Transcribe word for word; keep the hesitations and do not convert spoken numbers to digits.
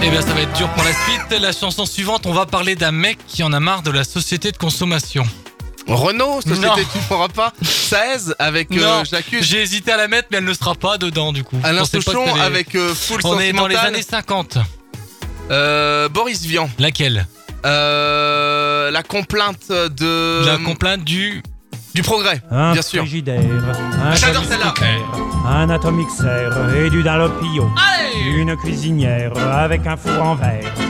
Eh bien, ça va être dur pour la suite. La chanson suivante, on va parler d'un mec qui en a marre de la société de consommation. Renault, société Non. tu ne pourras pas. seize avec euh, Non, J'accuse. j'ai hésité à la mettre, mais elle ne sera pas dedans du coup. Alain Je pensais pas que Souchon t'allais- avec euh, Full On est dans les Sentimental. années cinquante. Euh, Boris Vian. Laquelle? Euh, la complainte de... La complainte du... Du progrès, Un bien sûr. frigidaire, un J'adore celle-là. un atomixer et du Dunlop Pio. Allez! Une cuisinière avec un four en verre.